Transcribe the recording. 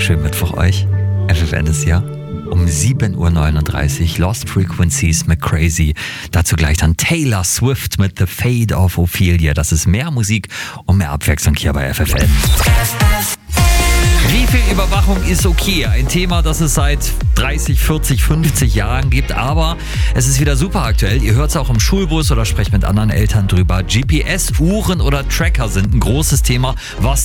Schönen Mittwoch euch. FFN ist hier. Um 7.39 Uhr Lost Frequencies mit Crazy. Dazu gleich dann Taylor Swift mit The Fate of Ophelia. Das ist mehr Musik und mehr Abwechslung hier bei FFN. Wie viel Überwachung ist okay? Ein Thema, das es seit 30, 40, 50 Jahren gibt, aber es ist wieder super aktuell. Ihr hört es auch im Schulbus oder sprecht mit anderen Eltern drüber. GPS, Uhren oder Tracker sind ein großes Thema, was